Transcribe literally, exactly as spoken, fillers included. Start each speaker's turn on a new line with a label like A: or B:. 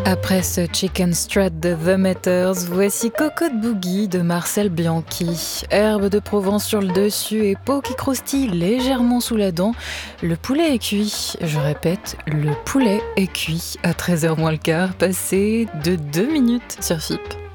A: Après ce Chicken Strut de The Matters, voici Cocotte Boogie de Marcel Bianchi. Herbe de Provence sur le dessus et peau qui croustille légèrement sous la dent. Le poulet est cuit. Je répète, le poulet est cuit à treize heures moins le quart, passé de deux minutes sur F I P.